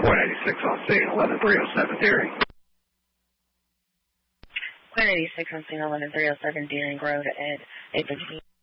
186 on scene, 11307 Deering. 186 on scene, 11307 Deering Road at 8:15.